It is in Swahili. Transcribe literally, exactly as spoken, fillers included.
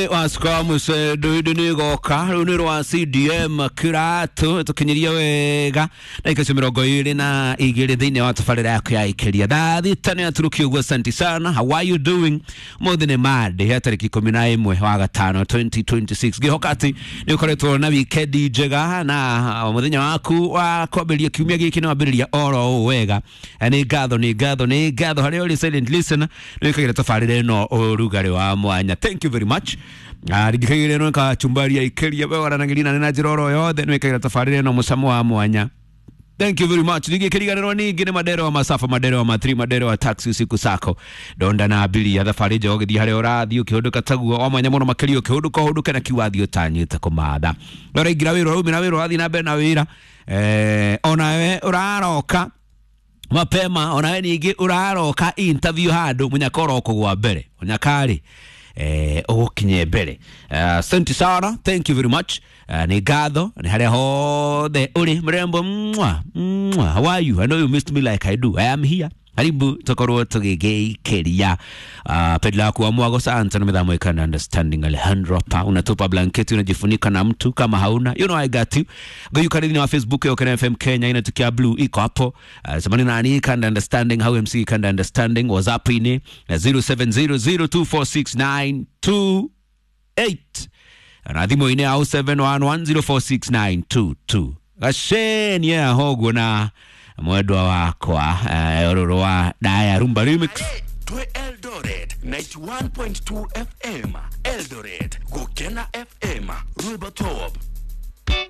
Wasika muse duiduni goka runiro wa C D M kiratu tukinyiria wega na ikasho mirongo iri na igiri thini wa tafarira yako ya ikeria dathi tani aturuki ugwa santi sana. How are you doing? Modene mad ya tariki kumi na imwe wa gatano twenty twenty-six gihokati ni ukoretwo na weekend njega na muthenya waku wa kwambiria kiumia giki ni wambiriria oro wega ni gatho ni gatho ni gatho hari oli silent listener ni ikagira tafarira no urugari wa mwanya. Thank you very much. Ah, digikagire no ka chumbari ya ikeria we waranagirina na jiroro yothe no ikagira tafarire no musamo wa mwanya. Thank you very much. Digikiriga no ningi ni madero wa masafa, madero wa matri, madero wa taxi usiku sako donda na abili ya thafari joge di hare orathi ukihuduka taguo wa mwanya muno makiri ukihuduka huduka na kiwathi utanyite kumatha ndore igira wiro umi na wiro athi na be na wira eh ona we uraroka mapema, ona we ningi uraroka interview hadu munyakoro kugwa mbere munyakari eh okinye mbere. Asante sana, thank you very much. Uh, ni gatho ni hare hothe uri mrembo mwa mwa. How are you? I know you missed me like I do. I am here. Haribu tokorwo tugigeikeria uh, pedla kwa mwago santa na midhamo ikana understanding Alejandro pa unatupa blanketi unajifunika na mtu kama hauna, you know I got you. Go you can wa Facebook yo kana F M Kenya inatukia blue iko hapo. Uh, samani nani ikana understanding how M C ikana understanding WhatsApp ini zero seven zero zero two four six nine two eight na dhimo ine au seven one one zero four six nine two two. Gasheni ya hogo na mwedwa wakwa ororo wa Daya Rumba Remix Twe Eldoret ninety-one point two F M Eldoret Gokena F M Rumba Top